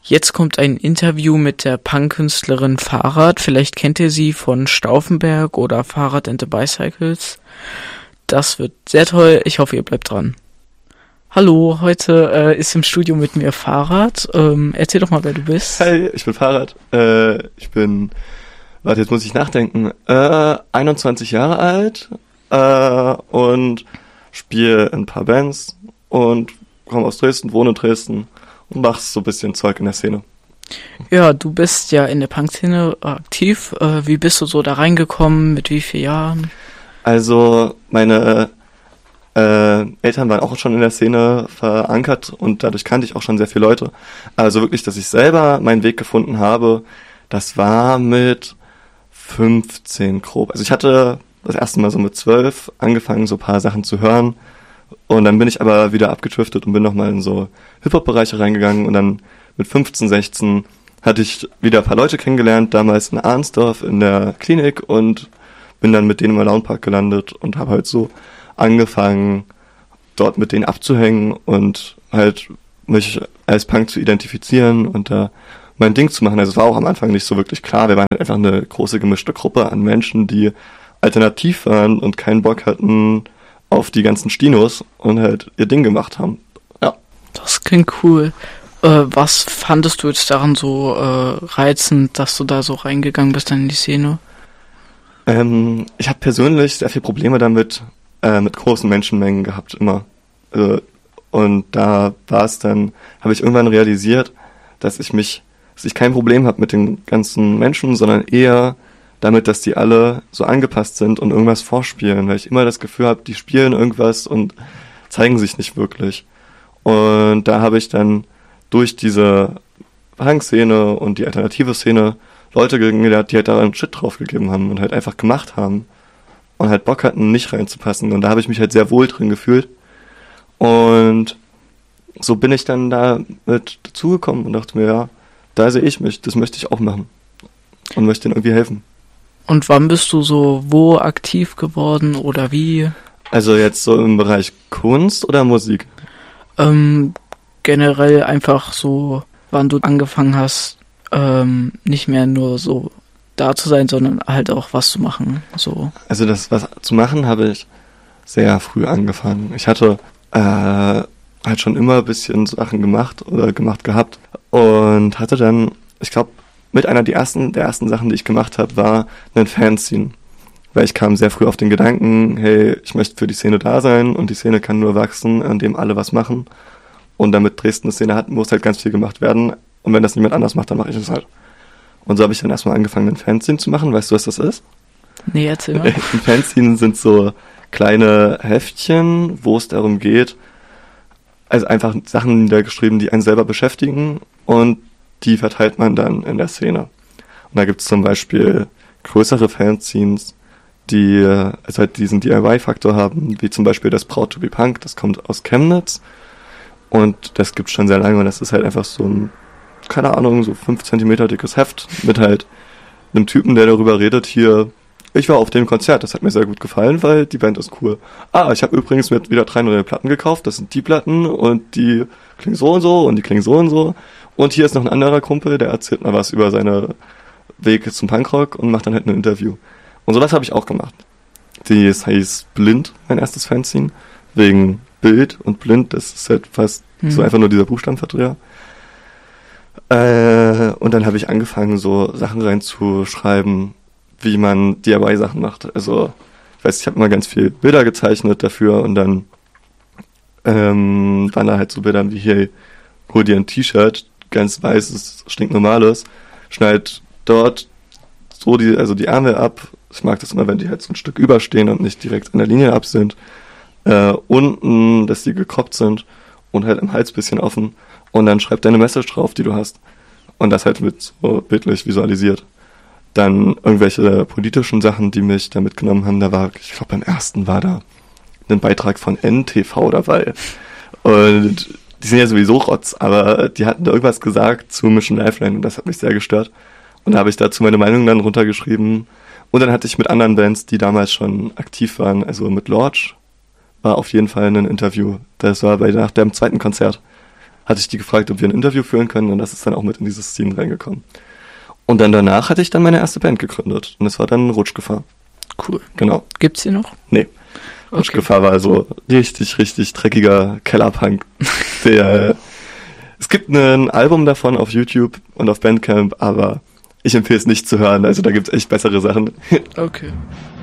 Jetzt kommt ein Interview mit der Punk-Künstlerin Fahrrad. Vielleicht kennt ihr sie von Stauffenberg oder Fahrrad and the Bicycles. Das wird sehr toll. Ich hoffe, ihr bleibt dran. Hallo, heute ist im Studio mit mir Fahrrad. Erzähl doch mal, wer du bist. Hi, ich bin Fahrrad. Warte, jetzt muss ich nachdenken. 21 Jahre alt und spiele in ein paar Bands und komme aus Dresden, wohne in Dresden und mach so ein bisschen Zeug in der Szene. Ja, du bist ja in der Punk-Szene aktiv. Wie bist du so da reingekommen? Mit wie vielen Jahren? Also meine Eltern waren auch schon in der Szene verankert und dadurch kannte ich auch schon sehr viele Leute. Also wirklich, dass ich selber meinen Weg gefunden habe, das war mit 15 grob. Also ich hatte das erste Mal so mit 12 angefangen, so ein paar Sachen zu hören. Und dann bin ich aber wieder abgedriftet und bin nochmal in so Hip-Hop-Bereiche reingegangen. Und dann mit 15, 16 hatte ich wieder ein paar Leute kennengelernt, damals in Arnsdorf in der Klinik und bin dann mit denen im Alaunpark gelandet und habe halt so angefangen, dort mit denen abzuhängen und halt mich als Punk zu identifizieren und da mein Ding zu machen. Also es war auch am Anfang nicht so wirklich klar. Wir waren halt einfach eine große gemischte Gruppe an Menschen, die alternativ waren und keinen Bock hatten auf die ganzen Stinos und halt ihr Ding gemacht haben. Ja. Das klingt cool. Was fandest du jetzt daran so reizend, dass du da so reingegangen bist dann in die Szene? Ich habe persönlich sehr viele Probleme damit, mit großen Menschenmengen gehabt, immer. Und da war es dann, habe ich irgendwann realisiert, dass ich kein Problem habe mit den ganzen Menschen, sondern eher damit, dass die alle so angepasst sind und irgendwas vorspielen, weil ich immer das Gefühl habe, die spielen irgendwas und zeigen sich nicht wirklich. Und da habe ich dann durch diese Punk-Szene und die alternative Szene Leute kennengelernt, die halt da einen Shit drauf gegeben haben und halt einfach gemacht haben und halt Bock hatten, nicht reinzupassen. Und da habe ich mich halt sehr wohl drin gefühlt. Und so bin ich dann da mit dazugekommen und dachte mir, ja, da sehe ich mich, das möchte ich auch machen und möchte ihnen irgendwie helfen. Und wann bist du so wo aktiv geworden oder wie? Also jetzt so im Bereich Kunst oder Musik? Generell einfach so, wann du angefangen hast, nicht mehr nur so da zu sein, sondern halt auch was zu machen. So. Also das was zu machen habe ich sehr früh angefangen. Ich hatte halt schon immer ein bisschen Sachen gemacht gehabt und hatte dann, ich glaube, mit einer der ersten Sachen, die ich gemacht habe, war ein Fanzine. Weil ich kam sehr früh auf den Gedanken, hey, ich möchte für die Szene da sein und die Szene kann nur wachsen, indem alle was machen. Und damit Dresden eine Szene hat, muss halt ganz viel gemacht werden. Und wenn das niemand anders macht, dann mache ich es halt. Und so habe ich dann erstmal angefangen, ein Fanzine zu machen. Weißt du, was das ist? Nee, erzähl mal. Ein Fanzine sind so kleine Heftchen, wo es darum geht, also einfach Sachen niedergeschrieben, die einen selber beschäftigen und die verteilt man dann in der Szene. Und da gibt es zum Beispiel größere Fanzines, die also halt diesen DIY-Faktor haben, wie zum Beispiel das Proud to be Punk, das kommt aus Chemnitz und das gibt's schon sehr lange und das ist halt einfach so ein, keine Ahnung, so 5 Zentimeter dickes Heft mit halt einem Typen, der darüber redet, hier, ich war auf dem Konzert, das hat mir sehr gut gefallen, weil die Band ist cool. Ich habe übrigens mit wieder 3 neue Platten gekauft, das sind die Platten und die klingen so und so und die klingen so und so. Und hier ist noch ein anderer Kumpel, der erzählt mal was über seine Wege zum Punkrock und macht dann halt ein Interview. Und sowas habe ich auch gemacht. Das heißt Blind, mein erstes Fanzine, wegen Bild und Blind, das ist halt fast so einfach nur dieser Buchstabenverdreher. Und dann habe ich angefangen, so Sachen reinzuschreiben, wie man DIY-Sachen macht. Also, ich habe immer ganz viel Bilder gezeichnet dafür und dann waren da halt so Bilder wie hier, hol dir ein T-Shirt, ganz weißes, stinknormales, schneid dort so die Ärmel ab. Ich mag das immer, wenn die halt so ein Stück überstehen und nicht direkt an der Linie ab sind. Unten, dass die gekroppt sind und halt im Hals bisschen offen. Und dann schreib deine Message drauf, die du hast. Und das halt mit so bildlich visualisiert. Dann irgendwelche politischen Sachen, die mich da mitgenommen haben. Ich glaube beim ersten war da ein Beitrag von NTV dabei. Und die sind ja sowieso Rotz, aber die hatten da irgendwas gesagt zu Mission Lifeline und das hat mich sehr gestört. Und da habe ich dazu meine Meinung dann runtergeschrieben. Und dann hatte ich mit anderen Bands, die damals schon aktiv waren, also mit Lorch, war auf jeden Fall ein Interview. Das war nach dem zweiten Konzert. hatte ich die gefragt, ob wir ein Interview führen können und das ist dann auch mit in dieses Team reingekommen. Und dann danach hatte ich dann meine erste Band gegründet und es war dann Rutschgefahr. Cool. Genau. Gibt's die noch? Nee. Rutschgefahr war so richtig, richtig dreckiger Kellerpunk. Es gibt ein Album davon auf YouTube und auf Bandcamp, aber ich empfehle es nicht zu hören, also da gibt's echt bessere Sachen. Okay.